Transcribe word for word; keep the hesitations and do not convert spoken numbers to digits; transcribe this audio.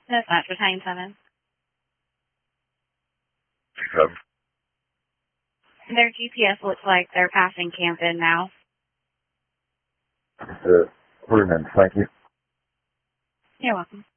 That's not for time seven. Seven. Their G P S looks like they're passing Camden now. Uh, Thank you. You're welcome.